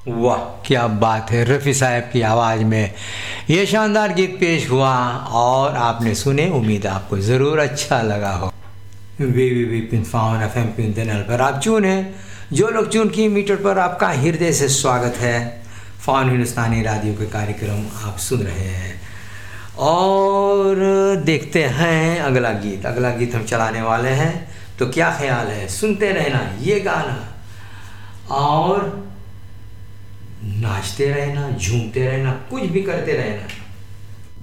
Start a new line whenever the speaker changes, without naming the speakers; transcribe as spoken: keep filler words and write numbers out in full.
वाह क्या बात है, रफ़ी साहब की आवाज़ में ये शानदार गीत पेश हुआ और आपने सुने। उम्मीद है आपको ज़रूर अच्छा लगा हो। We we we pin faun F M pin channel पर आप चून हैं, जो लोग चून की मीटर पर आपका हृदय से स्वागत है। फाउन हिंदुस्तानी रेडियो के कार्यक्रम आप सुन रहे हैं और देखते हैं अगला गीत। अगला गीत हम चलाने वाले हैं, तो क्या ख्याल है, सुनते रहना ये गाना और नाचते रहना, झूमते रहना, कुछ भी करते रहना।